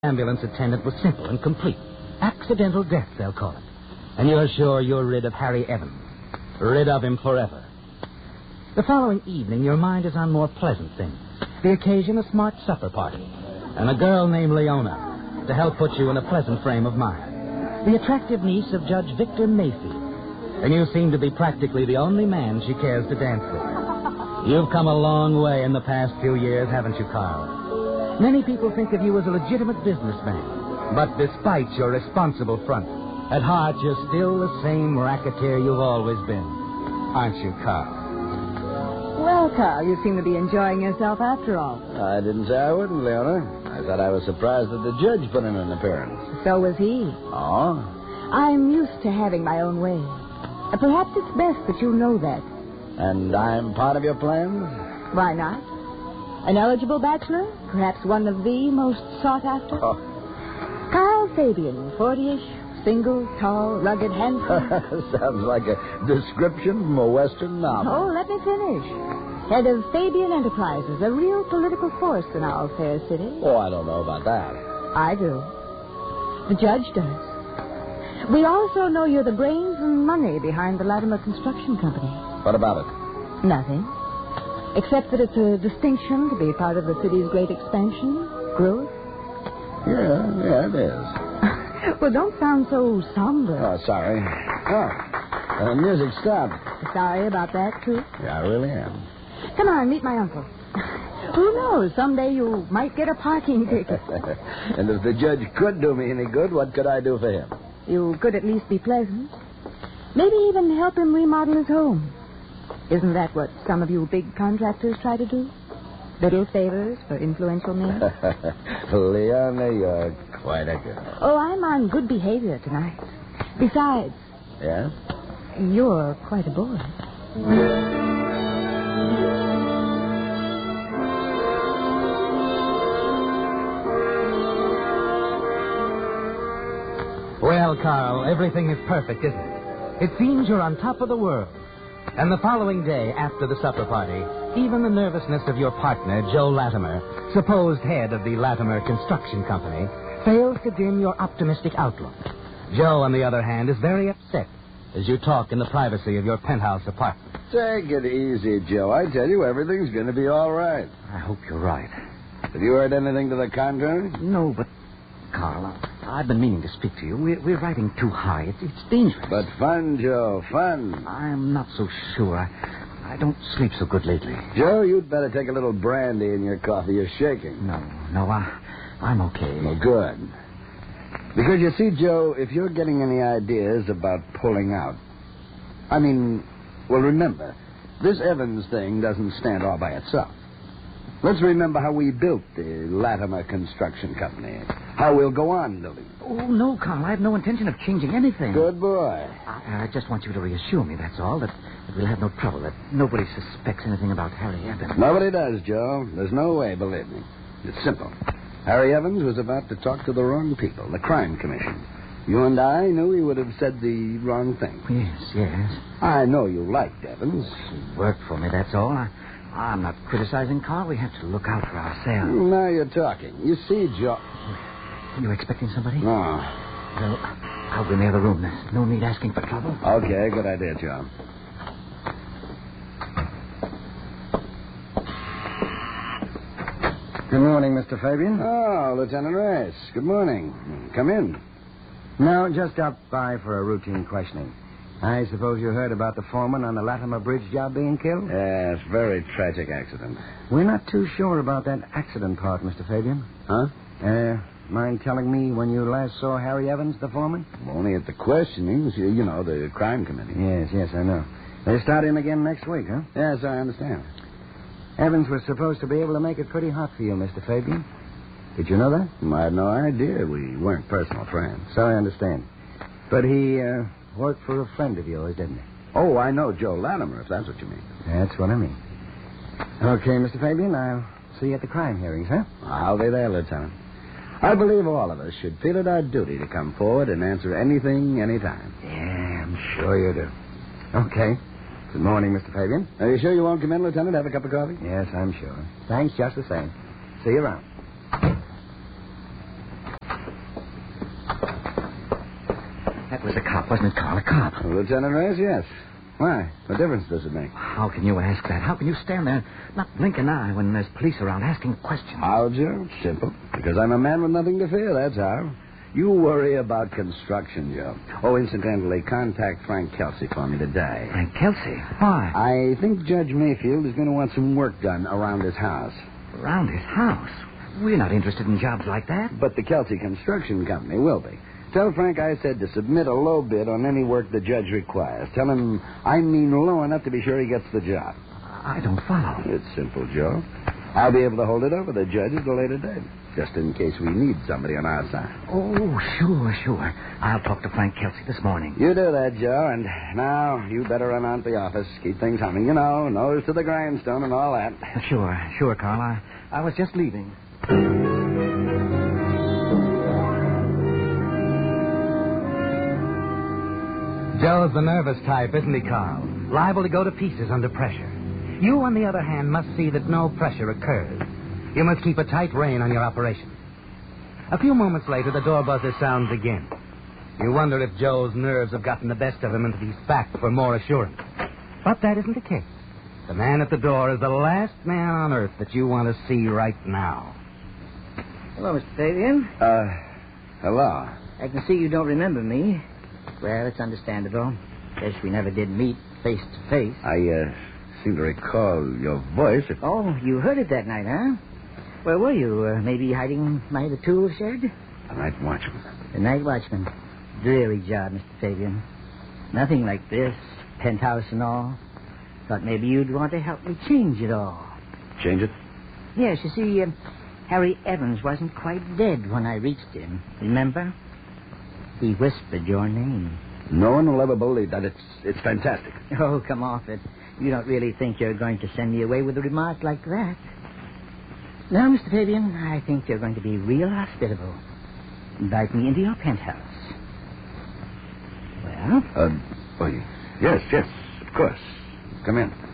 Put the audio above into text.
ambulance attendant was simple and complete. Accidental death, they'll call it. And you're sure you're rid of Harry Evans. Rid of him forever. The following evening, your mind is on more pleasant things. The occasion, a smart supper party. And a girl named Leona to help put you in a pleasant frame of mind. The attractive niece of Judge Victor Mayfield. And you seem to be practically the only man she cares to dance with. You've come a long way in the past few years, haven't you, Carl? Many people think of you as a legitimate businessman. But despite your responsible front, at heart you're still the same racketeer you've always been. Aren't you, Carl? Well, Carl, you seem to be enjoying yourself after all. I didn't say I wouldn't, Leona. I thought I was surprised that the judge put in an appearance. So was he. Oh? I'm used to having my own way. Perhaps it's best that you know that. And I'm part of your plans? Why not? An eligible bachelor? Perhaps one of the most sought after? Oh. Carl Fabian, 40-ish, single, tall, rugged, handsome. Sounds like a description from a Western novel. Oh, let me finish. Head of Fabian Enterprises, a real political force in our fair city. Oh, I don't know about that. I do. The judge does. We also know you're the brains and money behind the Latimer Construction Company. What about it? Nothing. Except that it's a distinction to be part of the city's great expansion, growth. Yeah, it is. Well, don't sound so somber. Oh, sorry. Oh, the music stopped. Sorry about that, too. Yeah, I really am. Come on, meet my uncle. Who knows? Someday you might get a parking ticket. And if the judge could do me any good, what could I do for him? You could at least be pleasant. Maybe even help him remodel his home. Isn't that what some of you big contractors try to do? Little favors for influential men? Leona, you're quite a girl. Oh, I'm on good behavior tonight. Besides... Yeah? You're quite a boy. Well, Carl, everything is perfect, isn't it? It seems you're on top of the world. And the following day, after the supper party, even the nervousness of your partner, Joe Latimer, supposed head of the Latimer Construction Company, fails to dim your optimistic outlook. Joe, on the other hand, is very upset as you talk in the privacy of your penthouse apartment. Take it easy, Joe. I tell you, everything's going to be all right. I hope you're right. Have you heard anything to the contrary? No, but, Carl, I've been meaning to speak to you. We're riding too high. It's dangerous. But fun, Joe, fun. I'm not so sure. I don't sleep so good lately. Joe, you'd better take a little brandy in your coffee. You're shaking. No, I'm okay. Well, good. Because you see, Joe, if you're getting any ideas about pulling out... remember, this Evans thing doesn't stand all by itself. Let's remember how we built the Latimer Construction Company. How we'll go on building. Oh, no, Carl. I have no intention of changing anything. Good boy. I just want you to reassure me, that's all, that we'll have no trouble, that nobody suspects anything about Harry Evans. Nobody does, Joe. There's no way, believe me. It's simple. Harry Evans was about to talk to the wrong people, the Crime Commission. You and I knew he would have said the wrong thing. Yes. I know you liked Evans. He worked for me, that's all. I'm not criticizing Carl. We have to look out for ourselves. Now you're talking. You see, Joe... Are you expecting somebody? No. Well, I'll go in the other room. There's no need asking for trouble. Okay, good idea, Joe. Good morning, Mr. Fabian. Oh, Lieutenant Rice. Good morning. Come in. No, just stopped by for a routine questioning. I suppose you heard about the foreman on the Latimer Bridge job being killed? Yes, very tragic accident. We're not too sure about that accident part, Mr. Fabian. Huh? Mind telling me when you last saw Harry Evans, the foreman? Only at the questionings, you know, the crime committee. Yes, I know. They start him again next week, huh? Yes, I understand. Evans was supposed to be able to make it pretty hot for you, Mr. Fabian. Did you know that? I had no idea. We weren't personal friends. So I understand. But he worked for a friend of yours, didn't he? Oh, I know Joe Latimer, if that's what you mean. That's what I mean. Okay, Mr. Fabian, I'll see you at the crime hearings, huh? I'll be there, Lieutenant. I believe all of us should feel it our duty to come forward and answer anything, anytime. Yeah, I'm sure you do. Okay. Good morning, Mr. Fabian. Are you sure you won't come in, Lieutenant? Have a cup of coffee? Yes, I'm sure. Thanks just the same. See you around. was a cop, wasn't it, Carl? A cop. Well, Lieutenant Reyes, yes. Why? What difference does it make? How can you ask that? How can you stand there, not blink an eye when there's police around asking questions? How, Joe? Simple. Because I'm a man with nothing to fear, that's how. You worry about construction, Joe. Oh, incidentally, contact Frank Kelsey for me today. Frank Kelsey? Why? I think Judge Mayfield is going to want some work done around his house. Around his house? We're not interested in jobs like that. But the Kelsey Construction Company will be. Tell Frank I said to submit a low bid on any work the judge requires. Tell him I mean low enough to be sure he gets the job. I don't follow. It's simple, Joe. I'll be able to hold it over the judge at a later date, just in case we need somebody on our side. Oh, sure. I'll talk to Frank Kelsey this morning. You do that, Joe, and now you better run on to the office. Keep things humming, you know, nose to the grindstone and all that. Sure, Carl. I was just leaving. Joe's the nervous type, isn't he, Carl? Liable to go to pieces under pressure. You, on the other hand, must see that no pressure occurs. You must keep a tight rein on your operation. A few moments later, the door buzzer sounds again. You wonder if Joe's nerves have gotten the best of him and if he's back for more assurance. But that isn't the case. The man at the door is the last man on earth that you want to see right now. Hello, Mr. Fabian. Hello. I can see you don't remember me. Well, it's understandable. Guess we never did meet face to face. I seem to recall your voice. Oh, you heard it that night, huh? Where were you? Maybe hiding by the tool shed? The night watchman. The night watchman. Dreary job, Mr. Fabian. Nothing like this. Penthouse and all. Thought maybe you'd want to help me change it all. Change it? Yes, you see, Harry Evans wasn't quite dead when I reached him. Remember? He whispered your name. No one will ever believe that. It's fantastic. Oh, come off it. You don't really think you're going to send me away with a remark like that. Now, Mr. Fabian, I think you're going to be real hospitable. Invite me into your penthouse. Well? Yes, of course. Come in.